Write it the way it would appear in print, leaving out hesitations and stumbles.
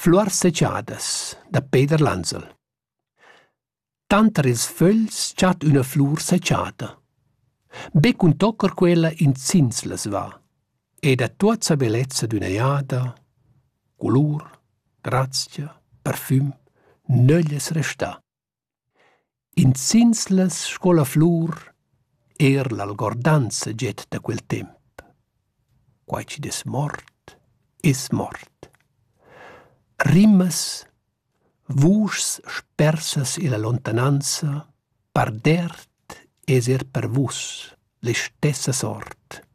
Fluors seciadas da Peter Lanzel. Tanter ils fögls chat una flur seciada. Be cun tocker quella in zinslas va, e da tuazza bellezza d'una iada, colur, grazia, parfüm, nöglies resta. In zinslas scola flur l'algordanza get da quel temp. Quai ci des mort, es mort. Rimas, vuschs spersas in la lontananza, pardert eser per vus, le stessa sort.